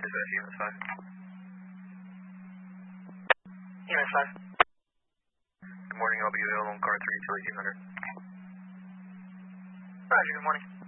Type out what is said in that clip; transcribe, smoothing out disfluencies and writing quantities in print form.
Dispatch EMS 5. EMS 5. Good morning, I'll be available on car 3 till 1800. Roger, good morning.